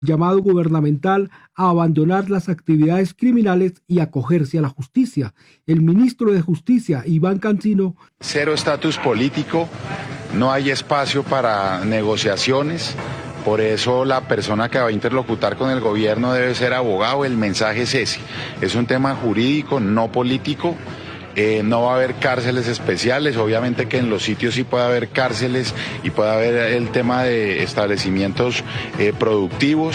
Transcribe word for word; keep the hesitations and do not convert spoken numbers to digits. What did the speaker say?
llamado gubernamental a abandonar las actividades criminales y acogerse a la justicia. El ministro de Justicia, Iván Cancino. Cero estatus político, no hay espacio para negociaciones, por eso la persona que va a interlocutar con el gobierno debe ser abogado, el mensaje es ese, es un tema jurídico, no político. Eh, no va a haber cárceles especiales, obviamente que en los sitios sí puede haber cárceles y puede haber el tema de establecimientos eh, productivos.